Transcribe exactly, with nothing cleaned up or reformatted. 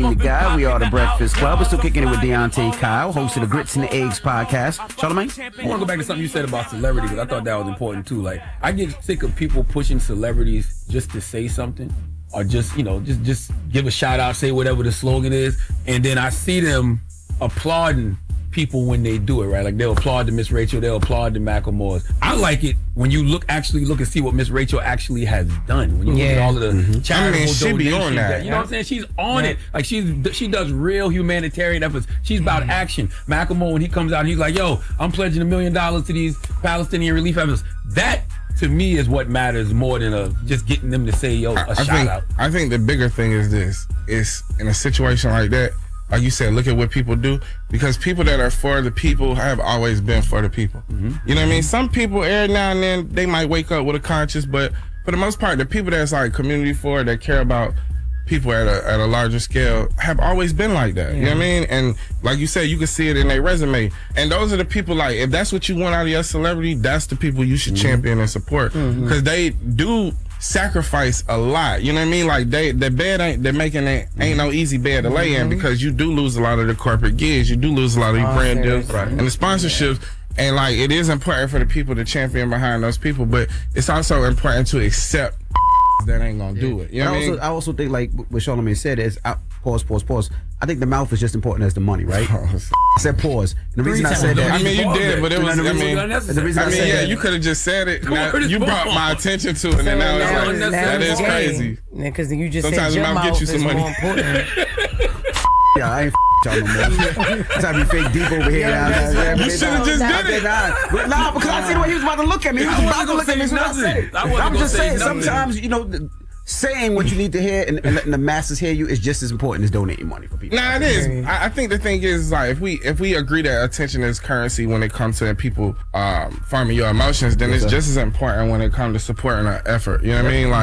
your guy. We are the Breakfast Club. We're still kicking it with Deontay Kyle, host of the Grits and the Eggs podcast. Charlamagne? I want to go back to something you said about celebrities, because I thought that was important too. Like, I get sick of people pushing celebrities just to say something, or just, you know, just just give a shout out, say whatever the slogan is, and then I see them applauding people when they do it, right? Like, they'll applaud to Miss Rachel, they'll applaud to Macklemore's. I like it when you look, actually look and see what Miss Rachel actually has done. When you yeah. look at all of the mm-hmm. charitable I mean, she be on that. that. You know what I'm saying? She's on yeah. it. Like, she's she does real humanitarian efforts. She's about mm-hmm. action. Macklemore, when he comes out, he's like, yo, I'm pledging a million dollars to these Palestinian relief efforts. That, to me, is what matters more than a, just getting them to say, yo, a I, shout I think, out. I think the bigger thing is this. Is in a situation like that, like you said, look at what people do, because people that are for the people have always been for the people. Mm-hmm. You know what I mean? Some people, every now and then, they might wake up with a conscience, but for the most part, the people that's like community for, that care about people at a at a larger scale, have always been like that. Yeah. You know what I mean? And like you said, you can see it in their resume. And those are the people, like, if that's what you want out of your celebrity, that's the people you should mm-hmm. champion and support, because mm-hmm. they do sacrifice a lot. You know what I mean? Like, they the bed ain't they're making it ain't no easy bed to lay in, because you do lose a lot of the corporate gigs, you do lose a lot of your oh, brand deals right. and the sponsorships. Yeah. And like, it is important for the people to champion behind those people, but it's also important to accept that ain't gonna yeah. do it. You know what I mean? Also, I also think, like what Charlamagne said, is I, pause, pause, pause. I think the mouth is just important as the money, right? I said pause. And the reason I said that, I mean, you did, but it was. I mean, the reason I mean, said yeah, that, you could have just said it. Now, you brought my attention to it, and now it's like, that is crazy. Because you just sometimes said your mouth get you some money. Yeah, I ain't y'all no more. Trying to be fake deep over here. Yeah, now, you should have just did it. Nah, nah, because I see the way he was about to look at me. He was about to look at me. So I said, I'm just saying, sometimes, you know, saying what you need to hear and, and letting the masses hear you is just as important as donating money for people. Nah, it is. I, I think the thing is, like, if we if we agree that attention is currency when it comes to people um, farming your emotions, then yes, it's sir. just as important when it comes to supporting an effort. You know what I mean? Like,